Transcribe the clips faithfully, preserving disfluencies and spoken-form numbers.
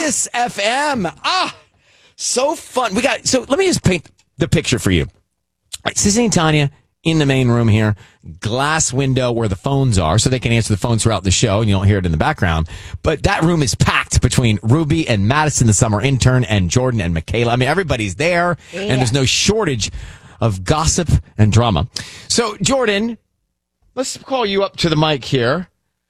Kiss F M. Ah, so fun. We got, so let me just paint the picture for you. All right, Sissy and Tanya in the main room here, glass window where the phones are, so they can answer the phones throughout the show, and you don't hear it in the background. But that room is packed between Ruby and Madison, the summer intern, and Jordan and Michaela. I mean, everybody's there, yeah. And there's no shortage of gossip and drama. So, Jordan, let's call you up to the mic here.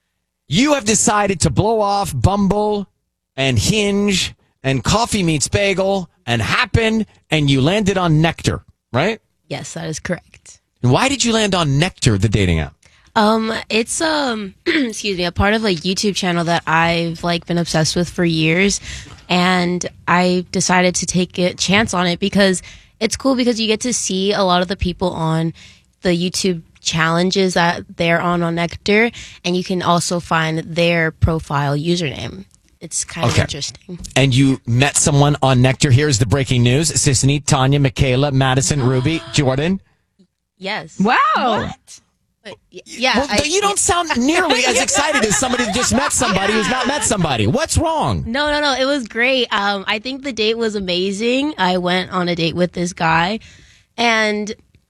You have decided to blow off Bumble and Hinge and Coffee Meets Bagel and Happen, and you landed on Nectar, right? Yes, that is correct. Why did you land on Nectar, the dating app? Um, it's um, excuse me, a part of a YouTube channel that I've like been obsessed with for years, and I decided to take a chance on it because it's cool because you get to see a lot of the people on the YouTube challenges that they're on on Nectar, and you can also find their profile username. It's kind okay. of interesting. And you met someone on Nectar. Here's the breaking news: Sissany, Tanya, Michaela, Madison, Ruby, Jordan. Yes. Wow. What? But, yeah. Well, I, you don't sound nearly as excited as somebody who just met somebody who's not met somebody. What's wrong? No, no, no. It was great. Um, I think the date was amazing. I went on a date with this guy, and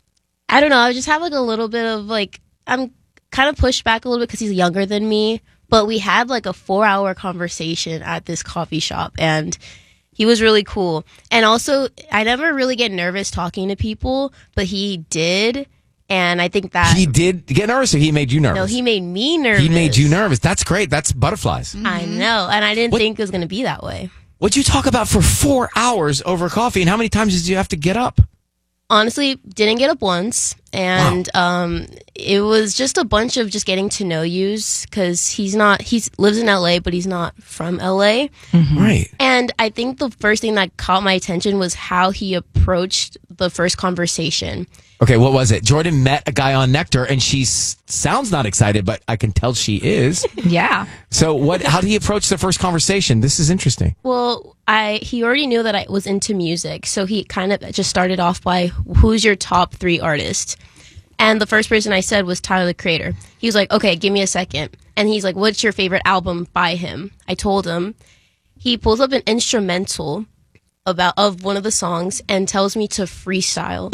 I don't know. I just have like a little bit of like, I'm kind of pushed back a little bit because he's younger than me, but we had like a four hour conversation at this coffee shop, and he was really cool. And also, I never really get nervous talking to people, but he did. And I think that... He did get nervous, or he made you nervous? No, he made me nervous. He made you nervous. That's great. That's butterflies. Mm-hmm. I know. And I didn't what, think it was going to be that way. What'd you talk about for four hours over coffee? And how many times did you have to get up? Honestly, didn't get up once. And wow. um, it was just a bunch of just getting to know yous, because he's not, he lives in L A, but he's not from L A. Mm-hmm. Right. And I think the first thing that caught my attention was how he approached the first conversation. Okay, what was it? Jordan met a guy on Nectar, and she s- sounds not excited, but I can tell she is. Yeah. So what? How did he approach the first conversation? This is interesting. Well, I he already knew that I was into music, so he kind of just started off by, who's your top three artists? And the first person I said was Tyler, the Creator. He was like, okay, give me a second. And he's like, what's your favorite album by him? I told him. He pulls up an instrumental about of one of the songs and tells me to freestyle.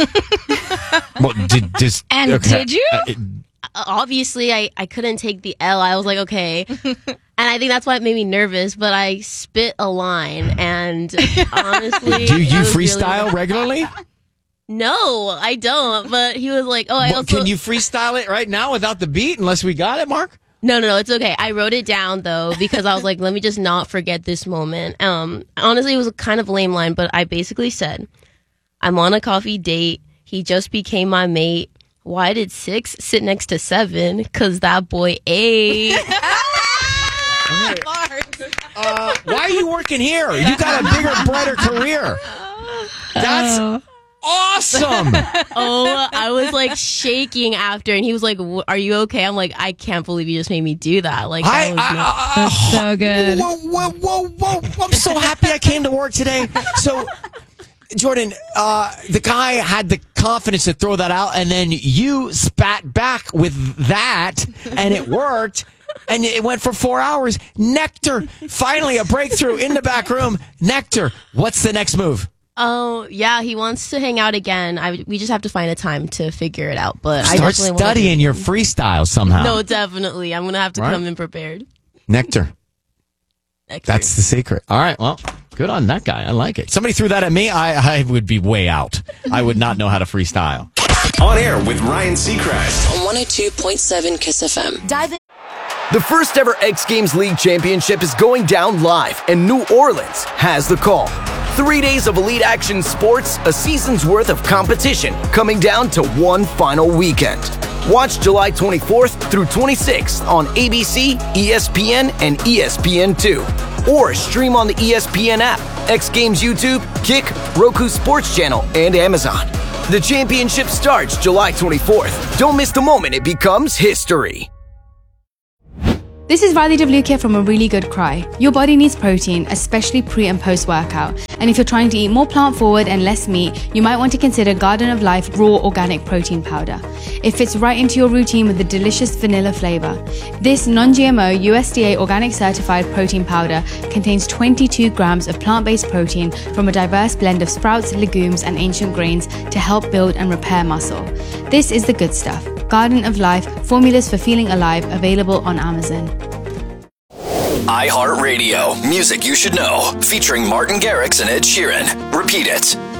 Well, did just and okay. did you? Uh, it, Obviously, I, I couldn't take the L. I was like, okay. And I think that's why it made me nervous, but I spit a line, and honestly... Do you freestyle really regularly? No, I don't, but he was like, oh, I well, also... Can you freestyle it right now without the beat, unless we got it, Mark? No, no, no, it's okay. I wrote it down, though, because I was like, let me just not forget this moment. Um, honestly, it was a kind of lame line, but I basically said, I'm on a coffee date. He just became my mate. Why did six sit next to seven? Because that boy eight. uh, why are you working here? You got a bigger, brighter career. That's... Oh. Awesome! Oh, I was like shaking after, and he was like, "Are you okay?" I'm like, "I can't believe you just made me do that." Like, that I, was I, not- I, That's so good. Whoa, whoa, whoa, whoa! I'm so happy I came to work today. So, Jordan, uh, the guy had the confidence to throw that out, and then you spat back with that, and it worked. And it went for four hours. Nectar, finally a breakthrough in the back room. Nectar, what's the next move? Oh, yeah, he wants to hang out again. I, we just have to find a time to figure it out. But Start I definitely studying to- your freestyle somehow. No, definitely. I'm going to have to right. come in prepared. Nectar. Nectar. That's the secret. All right, well, good on that guy. I like it. Somebody threw that at me, I, I would be way out. I would not know how to freestyle. On air with Ryan Seacrest. On one oh two point seven Kiss F M. Dive in. The first ever X Games League Championship is going down live, and New Orleans has the call. Three days of elite action sports, a season's worth of competition, coming down to one final weekend. Watch July twenty-fourth through twenty-sixth on A B C, E S P N, and E S P N two. Or stream on the E S P N app, X Games YouTube, Kick, Roku Sports Channel, and Amazon. The championship starts July twenty-fourth. Don't miss the moment it becomes history. This is Riley W. here from A Really Good Cry. Your body needs protein, especially pre and post workout. And if you're trying to eat more plant forward and less meat, you might want to consider Garden of Life Raw Organic Protein Powder. It fits right into your routine with a delicious vanilla flavor. This non-G M O U S D A organic certified protein powder contains twenty-two grams of plant-based protein from a diverse blend of sprouts, legumes, and ancient grains to help build and repair muscle. This is the good stuff. Garden of Life, formulas for feeling alive, available on Amazon. iHeartRadio, music you should know, featuring Martin Garrix and Ed Sheeran. Repeat it.